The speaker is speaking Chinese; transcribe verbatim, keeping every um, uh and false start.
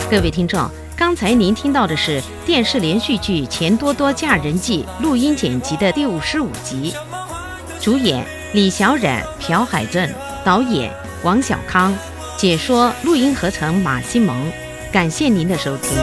各位听众，刚才您听到的是电视连续剧《钱多多嫁人记》录音剪辑的第五十五集，主演李小冉、朴海镇，导演王小康，解说录音合成马新蒙。感谢您的收听。